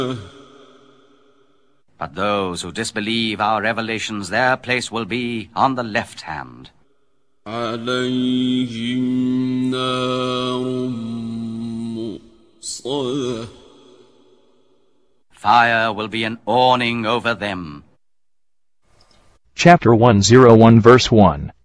But those who disbelieve our revelations, their place will be on the left hand. عليهم نار مؤصدة. Fire will be an awning over them. Chapter 101 verse 1.